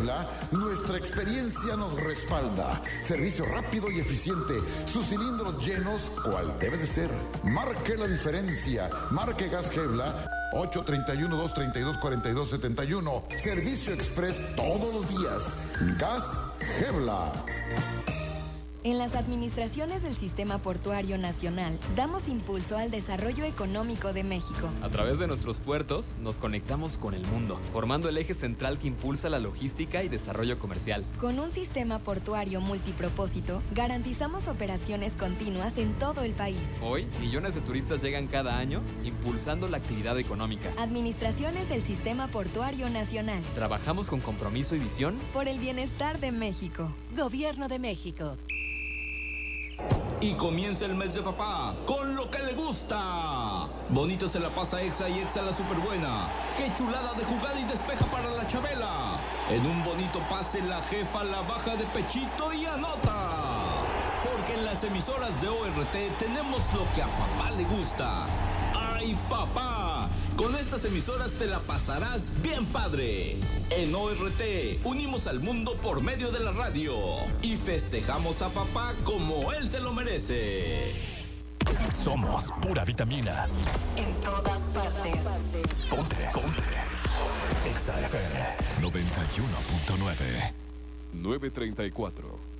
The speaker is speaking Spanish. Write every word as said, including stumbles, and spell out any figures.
Gebla, nuestra experiencia nos respalda. Servicio rápido y eficiente. Sus cilindros llenos, cual debe de ser. Marque la diferencia. Marque Gas Gebla. ocho tres uno, dos tres dos, cuatro dos siete uno. Servicio express todos los días. Gas Gebla. En las administraciones del Sistema Portuario Nacional, damos impulso al desarrollo económico de México. A través de nuestros puertos, nos conectamos con el mundo, formando el eje central que impulsa la logística y desarrollo comercial. Con un sistema portuario multipropósito, garantizamos operaciones continuas en todo el país. Hoy, millones de turistas llegan cada año, impulsando la actividad económica. Administraciones del Sistema Portuario Nacional. Trabajamos con compromiso y visión por el bienestar de México. Gobierno de México. Y comienza el mes de papá, con lo que le gusta. Bonito se la pasa Exa y Exa la superbuena. Qué chulada de jugada y despeja para la Chabela. En un bonito pase la jefa la baja de pechito y anota. Porque en las emisoras de O R T tenemos lo que a papá le gusta. ¡Ay, papá! Con estas emisoras te la pasarás bien padre. En O R T unimos al mundo por medio de la radio y festejamos a papá como él se lo merece. Somos pura vitamina. En todas partes. Ponte, ponte. Exa F M noventa y uno punto nueve. nueve treinta y cuatro.